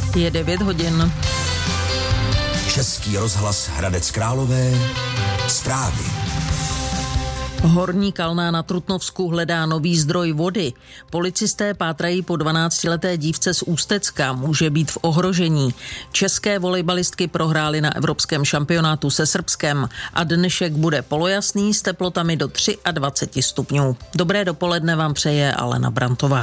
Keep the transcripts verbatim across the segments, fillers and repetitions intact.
Je devět hodin. Český rozhlas Hradec Králové. Zprávy. Horní Kalná na Trutnovsku hledá nový zdroj vody. Policisté pátrají po dvanáctileté dívce z Ústecka, může být v ohrožení. České volejbalistky prohrály na evropském šampionátu se Srbskem a dnešek bude polojasný s teplotami do dvacet tři stupňů. Dobré dopoledne vám přeje Alena Brantová.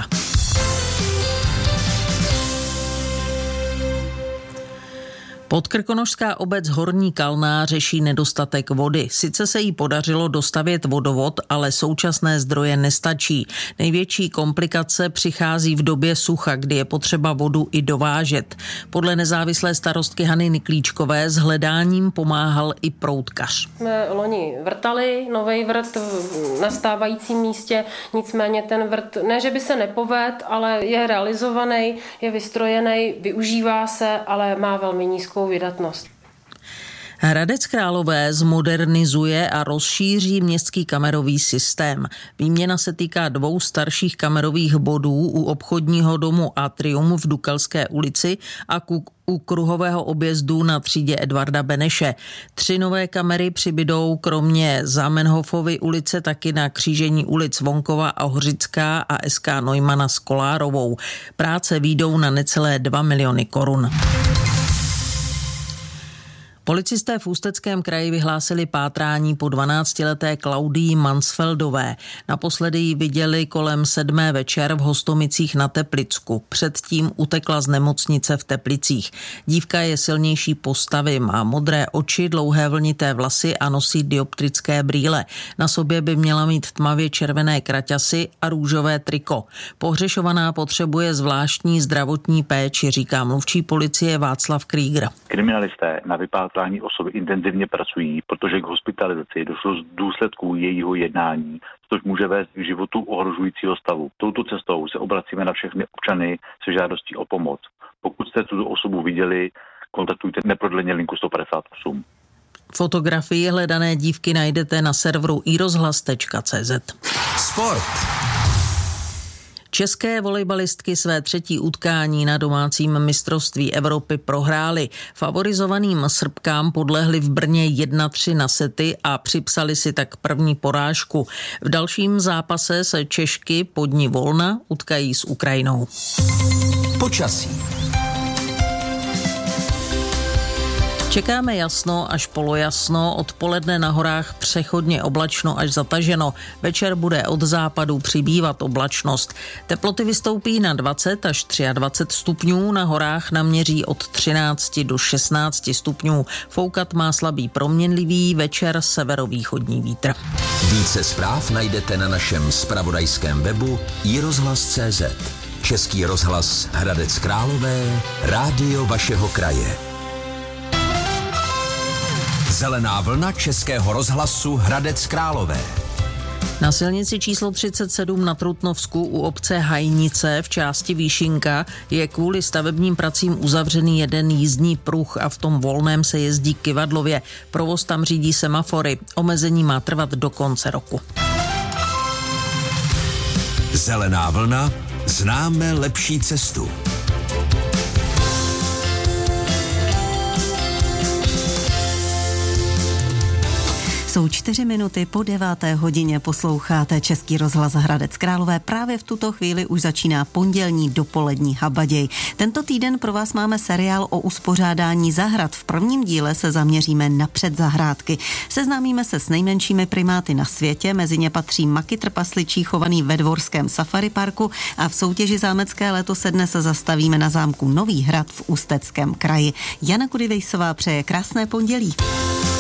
Podkrkonošská obec Horní Kalná řeší nedostatek vody. Sice se jí podařilo dostavět vodovod, ale současné zdroje nestačí. Největší komplikace přichází v době sucha, kdy je potřeba vodu i dovážet. Podle nezávislé starostky Hany Niklíčkové s hledáním pomáhal i proudkař. Jsme loni vrtali novej vrt v nastávajícím místě, nicméně ten vrt, ne že by se nepovedl, ale je realizovaný, je vystrojený, využívá se, ale má velmi nízkou vydatnost. Hradec Králové zmodernizuje a rozšíří městský kamerový systém. Výměna se týká dvou starších kamerových bodů u obchodního domu Atrium v Dukelské ulici a ku u kruhového objezdu na třídě Edvarda Beneše. Tři nové kamery přibydou kromě Zamenhofovy ulice taky na křížení ulic Vonkova a Hořická a S K Neumana s Kolárovou. Práce výjdou na necelé dva miliony korun. Policisté v Ústeckém kraji vyhlásili pátrání po dvanáctileté Klaudii Mansfeldové. Naposledy ji viděli kolem sedmé večer v Hostomicích na Teplicku. Předtím utekla z nemocnice v Teplicích. Dívka je silnější postavy, má modré oči, dlouhé vlnité vlasy a nosí dioptrické brýle. Na sobě by měla mít tmavě červené kraťasy a růžové triko. Pohřešovaná potřebuje zvláštní zdravotní péči, říká mluvčí policie Václav Krieger. Kriminalisté na vypátrání osoby intenzivně pracují, protože k hospitalizaci došlo z důsledků jejího jednání, což může vést k životu ohrožujícího stavu. Touto cestou se obracíme na všechny občany se žádostí o pomoc. Pokud jste tuto osobu viděli, kontaktujte neprodleně linku sto padesát osm. Fotografii hledané dívky najdete na serveru i rozhlas tečka cé zet. Sport. České volejbalistky své třetí utkání na domácím mistrovství Evropy prohrály. Favorizovaným Srbkám podlehly v Brně jedna tři na sety a připsali si tak první porážku. V dalším zápase se Češky po dni volna utkají s Ukrajinou. Počasí. Čekáme jasno až polojasno, odpoledne na horách přechodně oblačno až zataženo. Večer bude od západu přibývat oblačnost. Teploty vystoupí na dvacet až dvacet tři stupňů, na horách naměří od třináct do šestnáct stupňů. Foukat má slabý proměnlivý, večer severovýchodní vítr. Více zpráv najdete na našem zpravodajském webu i rozhlas tečka cé zet. Český rozhlas Hradec Králové, rádio vašeho kraje. Zelená vlna Českého rozhlasu Hradec Králové. Na silnici číslo třicet sedm na Trutnovsku u obce Hajnice v části Výšinka je kvůli stavebním pracím uzavřený jeden jízdní pruh a v tom volném se jezdí kyvadlově. Provoz tam řídí semafory. Omezení má trvat do konce roku. Zelená vlna. Známe lepší cestu. Jsou čtyři minuty po deváté hodině, posloucháte Český rozhlas Hradec Králové. Právě v tuto chvíli už začíná pondělní dopolední habaděj. Tento týden pro vás máme seriál o uspořádání zahrad. V prvním díle se zaměříme na předzahrádky. Seznámíme se s nejmenšími primáty na světě, mezi ně patří maky trpasličí chovaný ve Dvorském safari parku a v soutěži zámecké léto se dnes zastavíme na zámku Nový Hrad v Ústeckém kraji. Jana Kudivejsová přeje krásné pondělí.